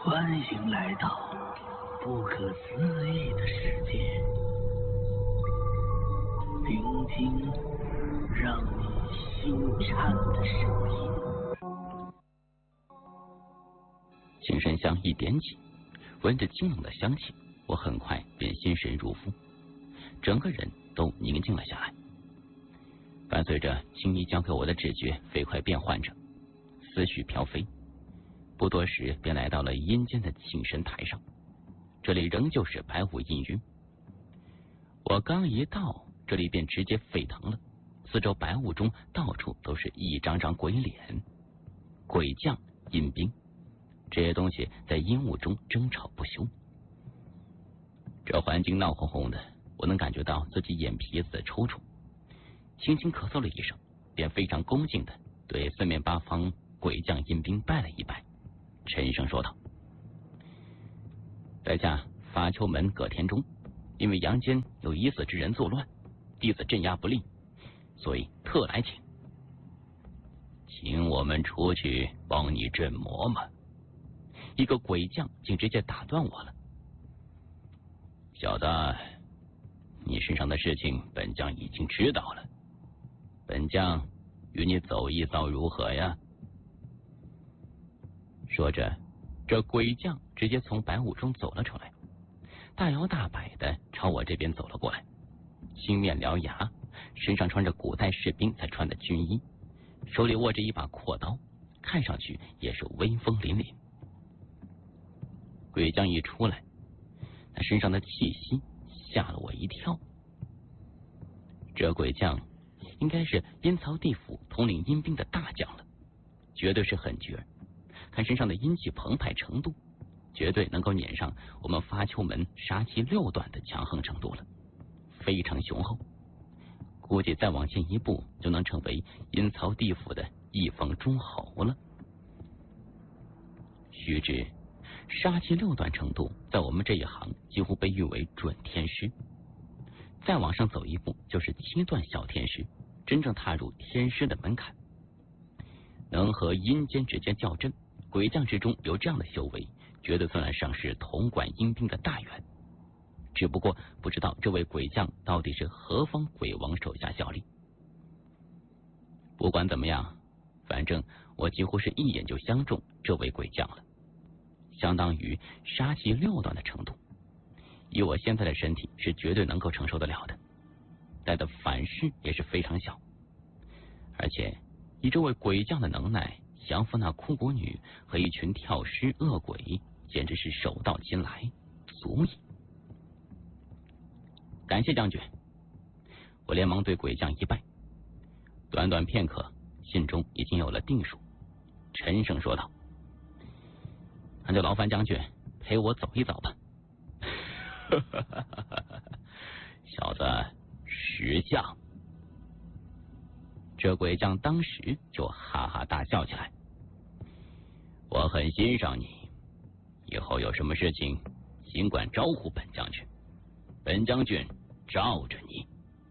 欢迎来到不可思议的世界，聆听让你心颤的声音。 青山香一点起，闻着清冷的香气，我很快便心神如肤，整个人都宁静了下来。伴随着青衣交给我的指觉飞快变换着，思绪飘飞，不多时便来到了阴间的请神台上。这里仍旧是白雾氤氲，我刚一到，这里便直接沸腾了，四周白雾中到处都是一张张鬼脸、鬼将、阴兵，这些东西在阴雾中争吵不休。这环境闹哄哄的，我能感觉到自己眼皮子的抽搐，轻轻咳嗽了一声，便非常恭敬的对四面八方鬼将阴兵拜了一拜，沉声说道：在下发丘门葛天中，因为阳间有已死之人作乱，弟子镇压不力，所以特来请我们出去帮你镇魔吗？一个鬼将竟直接打断我了。小子，你身上的事情本将已经知道了，本将与你走一遭如何呀？说着，这鬼将直接从白雾中走了出来，大摇大摆的朝我这边走了过来，青面獠牙，身上穿着古代士兵才穿的军衣，手里握着一把阔刀，看上去也是威风凛凛。鬼将一出来，他身上的气息吓了我一跳。这鬼将应该是阴曹地府统领阴兵的大将了，绝对是狠角，看身上的阴气澎湃程度，绝对能够撵上我们发丘门杀气六段的强横程度了，非常雄厚，估计再往前一步就能成为阴曹地府的一方诸侯了。须知杀气六段程度在我们这一行几乎被誉为准天师，再往上走一步就是7段小天师，真正踏入天师的门槛。能和阴间之间较真，鬼将之中有这样的修为，绝对算得上是统管阴兵的大员。只不过不知道这位鬼将到底是何方鬼王手下效力。不管怎么样，反正我几乎是一眼就相中这位鬼将了，相当于杀气六段的程度，以我现在的身体是绝对能够承受得了的，带的反噬也是非常小，而且以这位鬼将的能耐，降服那枯骨女和一群跳尸恶鬼，简直是手到擒来，足矣。感谢将军，我连忙对鬼将一拜，短短片刻，心中已经有了定数，沉声说道：那就劳烦将军陪我走一遭吧。小子识相。这鬼将当时就哈哈大笑起来。我很欣赏你，以后有什么事情尽管招呼本将军，本将军罩着你。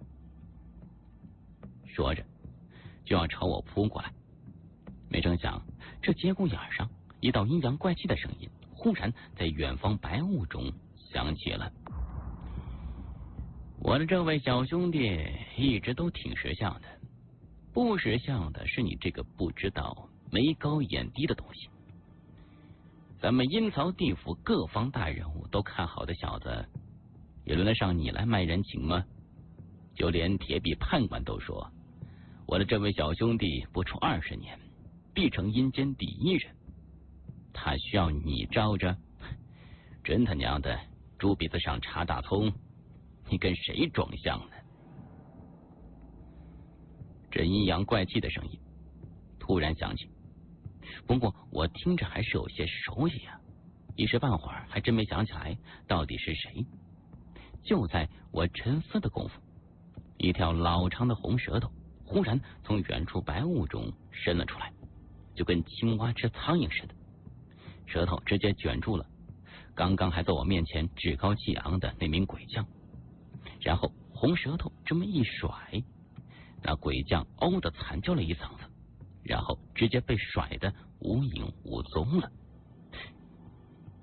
说着就要朝我扑过来，没成想这节骨眼上，一道阴阳怪气的声音忽然在远方白雾中响起了。我的这位小兄弟一直都挺识相的，不识相的是你这个不知道眉高眼低的东西。咱们阴曹地府各方大人物都看好的小子，也轮得上你来卖人情吗？就连铁臂判官都说，我的这位小兄弟不出20年必成阴间第一人，他需要你罩着？真他娘的猪鼻子上插大葱，你跟谁装像呢？这阴阳怪气的声音突然响起，不过我听着还是有些熟悉啊，一时半会儿还真没想起来到底是谁。就在我沉思的功夫，一条老长的红舌头忽然从远处白雾中伸了出来，就跟青蛙吃苍蝇似的，舌头直接卷住了刚刚还在我面前趾高气昂的那名鬼将，然后红舌头这么一甩，那鬼将嗷的惨叫了一嗓子，然后直接被甩得无影无踪了。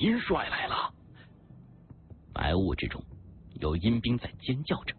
阴帅来了！白雾之中，有阴兵在尖叫着。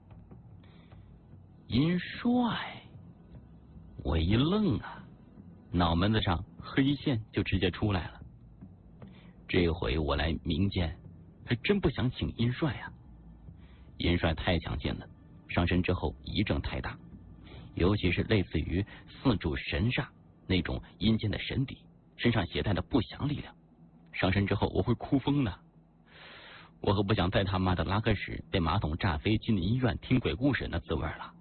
阴帅！我一愣啊，脑门子上黑线就直接出来了。这回我来冥间，还真不想请阴帅啊！阴帅太强劲了，上身之后仪仗太大，尤其是类似于四柱神煞那种阴间的神邸，身上携带的不祥力量，上身之后我会哭疯的。我可不想再他妈的拉个屎被马桶炸飞进医院听鬼故事那滋味了。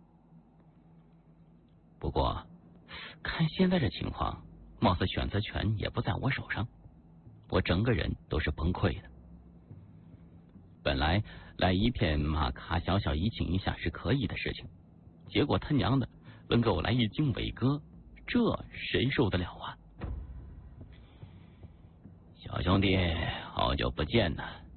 不过看现在这情况，貌似选择权也不在我手上，我整个人都是崩溃的。本来来一片马卡小小怡情一下是可以的事情，结果他娘的愣给我来一经纬歌，这谁受得了啊？小兄弟，好久不见呐！